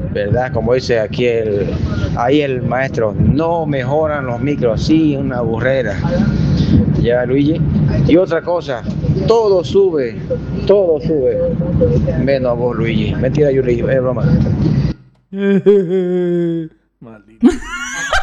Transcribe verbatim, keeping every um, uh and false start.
¿verdad? Como dice aquí el, ahí el maestro, no mejoran los micros, sí, una burrera. Ya, Luigi. Y otra cosa, todo sube, todo sube. Menos vos, Luigi. Mentira, Yuri, es broma. Maldito.